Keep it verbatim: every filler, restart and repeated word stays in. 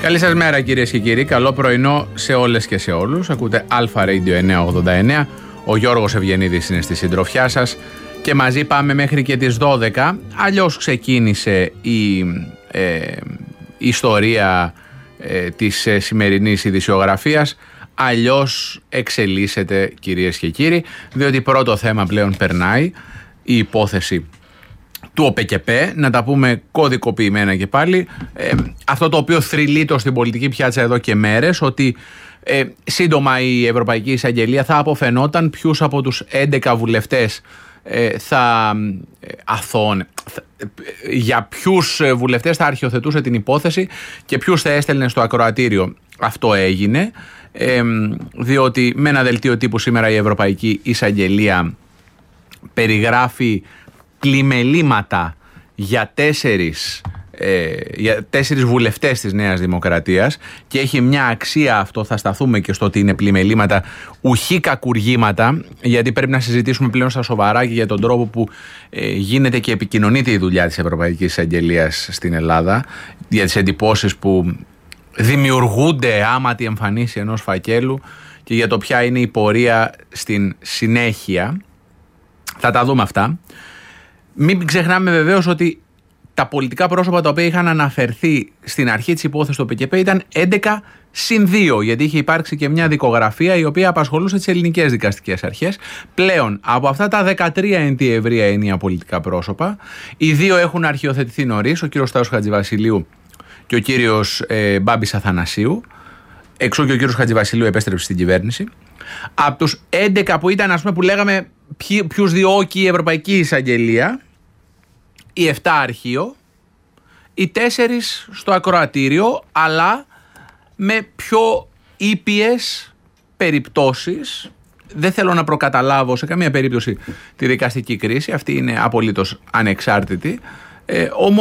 Καλή σας μέρα κυρίες και κύριοι, καλό πρωινό σε όλες και σε όλους. Ακούτε Αλφα Radio εννιακόσια ογδόντα εννέα, ο Γιώργος Ευγενίδης είναι στη συντροφιά σας και μαζί πάμε μέχρι και τις δώδεκα. Αλλιώς ξεκίνησε η ε, ιστορία ε, της ε, σημερινής ειδησιογραφίας, αλλιώς εξελίσσεται κυρίες και κύριοι, διότι πρώτο θέμα πλέον περνάει η υπόθεση του ΟΠΕΚΕΠΕ, να τα πούμε κωδικοποιημένα και πάλι, ε, αυτό το οποίο θρυλίτο στην πολιτική πιάτσα εδώ και μέρες, ότι ε, σύντομα η Ευρωπαϊκή Εισαγγελία θα αποφαινόταν ποιους από τους έντεκα βουλευτές ε, θα ε, αθώωνε, θα, ε, για ποιους βουλευτές θα αρχιοθετούσε την υπόθεση και ποιους θα έστελνε στο ακροατήριο. Αυτό έγινε, ε, διότι με ένα δελτίο τύπου σήμερα η Ευρωπαϊκή Εισαγγελία περιγράφει πλημελήματα για τέσσερις, ε, για τέσσερις βουλευτές της Νέας Δημοκρατίας και έχει μια αξία αυτό, θα σταθούμε και στο ότι είναι πλημελήματα, ουχή κακουργήματα, γιατί πρέπει να συζητήσουμε πλέον στα σοβαρά και για τον τρόπο που ε, γίνεται και επικοινωνείται η δουλειά της Ευρωπαϊκής Εισαγγελίας στην Ελλάδα, για τις εντυπώσεις που δημιουργούνται άμα τη εμφανίσει ενός φακέλου και για το ποια είναι η πορεία στην συνέχεια. Θα τα δούμε αυτά. Μην ξεχνάμε βεβαίως ότι τα πολιτικά πρόσωπα τα οποία είχαν αναφερθεί στην αρχή της υπόθεσης του ΟΠΕΚΕΠΕ ήταν έντεκα συν δύο, γιατί είχε υπάρξει και μια δικογραφία η οποία απασχολούσε τις ελληνικές δικαστικές αρχές. Πλέον από αυτά τα δεκατρία εν τη ευρεία έννοια πολιτικά πρόσωπα, οι δύο έχουν αρχιοθετηθεί νωρίς, ο κύριος Σταύρος Χατζηβασιλείου και ο κύριος ε, Μπάμπης Αθανασίου, εξού και ο κύριος Χατζηβασιλείου επέστρεψε στην κυβέρνηση. Από τους έντεκα που ήταν, ας πούμε, που λέγαμε ποιους διώκει η Ευρωπαϊκή Εισαγγελία, οι επτά αρχείο, οι τέσσερις στο ακροατήριο, αλλά με πιο ήπιες περιπτώσεις. Δεν θέλω να προκαταλάβω σε καμία περίπτωση τη δικαστική κρίση, αυτή είναι απολύτως ανεξάρτητη, ε, όμως